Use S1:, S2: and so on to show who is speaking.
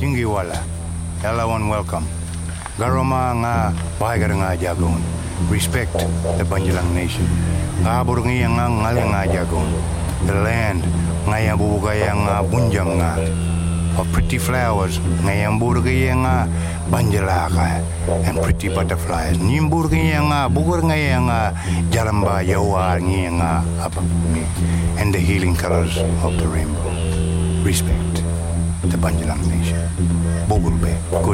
S1: Jingiwala, Elawan welcome. Garoma nga bahagar nga jagon. Respect the Banjalang nation. Kabur nga ngali nga jagon. The land nga yang bubugaya nga bunjang nga. Of pretty flowers nga yang burgaya nga banjalaka and pretty butterflies. Nimburgaya nga bugur nga yang jaramba yawa nga apapumi and the healing colors of the rainbow. Respect the Banjalang nation. Bogulbe.